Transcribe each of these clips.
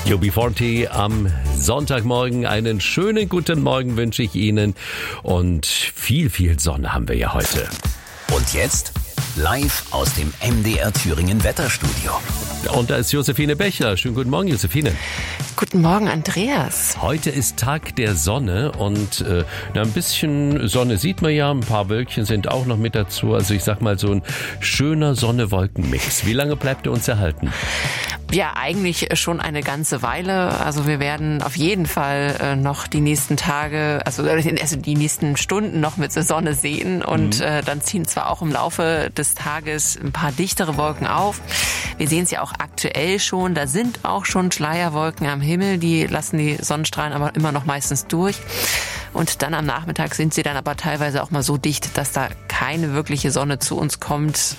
UB40 am Sonntagmorgen. Einen schönen guten Morgen wünsche ich Ihnen. Und viel Sonne haben wir ja heute. Und jetzt live aus dem MDR Thüringen Wetterstudio. Und da ist Josephine Bechler. Schönen guten Morgen, Josephine. Guten Morgen, Andreas. Heute ist Tag der Sonne und ein bisschen Sonne sieht man ja. Ein paar Wölkchen sind auch noch mit dazu. Also ich sag mal so ein schöner Sonne-Wolken-Mix. Wie lange bleibt er uns erhalten? Ja, eigentlich schon eine ganze Weile. Also wir werden auf jeden Fall noch die nächsten Tage, also die nächsten Stunden noch mit der Sonne sehen. Und dann ziehen zwar auch im Laufe des Tages ein paar dichtere Wolken auf. Wir sehen es ja auch aktuell schon. Da sind auch schon Schleierwolken am Himmel. Die lassen die Sonnenstrahlen aber immer noch meistens durch. Und dann am Nachmittag sind sie dann aber teilweise auch mal so dicht, dass da keine wirkliche Sonne zu uns kommt.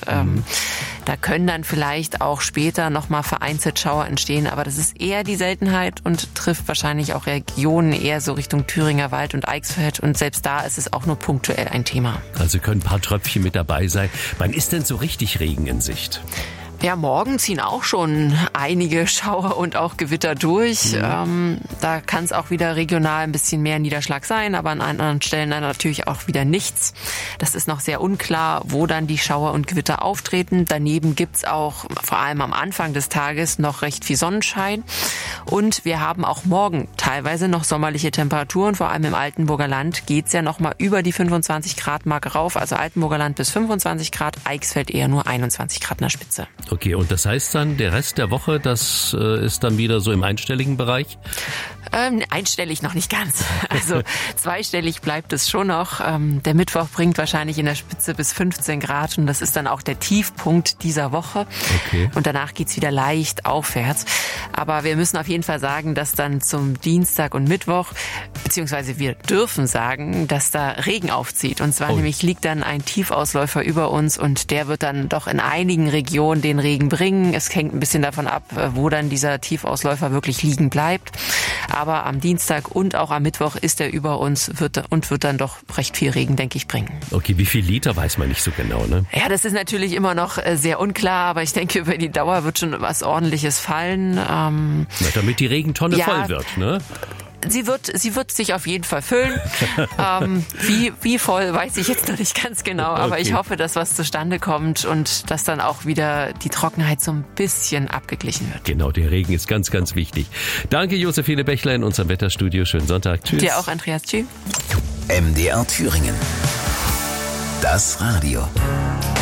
Da können dann vielleicht auch später noch mal vereinzelt Schauer entstehen, aber das ist eher die Seltenheit und trifft wahrscheinlich auch Regionen eher so Richtung Thüringer Wald und Eichsfeld. Und selbst da ist es auch nur punktuell ein Thema. Also können ein paar Tröpfchen mit dabei sein. Wann ist denn so richtig Regen in Sicht? Ja, morgen ziehen auch schon einige Schauer und auch Gewitter durch. Da kann es auch wieder regional ein bisschen mehr Niederschlag sein, aber an anderen Stellen dann natürlich auch wieder nichts. Das ist noch sehr unklar, wo dann die Schauer und Gewitter auftreten. Daneben gibt's auch vor allem am Anfang des Tages noch recht viel Sonnenschein. Und wir haben auch morgen teilweise noch sommerliche Temperaturen. Vor allem im Altenburger Land geht's ja noch mal über die 25 Grad Marke rauf. Also Altenburger Land bis 25 Grad, Eichsfeld eher nur 21 Grad in der Spitze. Okay, und das heißt dann, der Rest der Woche, das ist dann wieder so im einstelligen Bereich? Einstellig noch nicht ganz. Also zweistellig bleibt es schon noch. Der Mittwoch bringt wahrscheinlich in der Spitze bis 15 Grad und das ist dann auch der Tiefpunkt dieser Woche. Okay. Und danach geht's wieder leicht aufwärts. Aber wir müssen auf jeden Fall sagen, dass dann zum Dienstag und Mittwoch, beziehungsweise wir dürfen sagen, dass da Regen aufzieht. Und zwar nämlich liegt dann ein Tiefausläufer über uns und der wird dann doch in einigen Regionen den Regen bringen. Es hängt ein bisschen davon ab, wo dann dieser Tiefausläufer wirklich liegen bleibt. Aber am Dienstag und auch am Mittwoch ist er über uns wird dann doch recht viel Regen, denke ich, bringen. Okay, wie viel Liter weiß man nicht so genau, ne? Ja, das ist natürlich immer noch sehr unklar, aber ich denke, über die Dauer wird schon was Ordentliches fallen. Damit die Regentonne voll wird, ne? Sie wird sich auf jeden Fall füllen. Wie voll, weiß ich jetzt noch nicht ganz genau. Aber ich hoffe, dass was zustande kommt und dass dann auch wieder die Trockenheit so ein bisschen abgeglichen wird. Genau, der Regen ist ganz, ganz wichtig. Danke, Josephine Bechler in unserem Wetterstudio. Schönen Sonntag. Tschüss. Dir auch, Andreas. Tschüss. MDR Thüringen. Das Radio.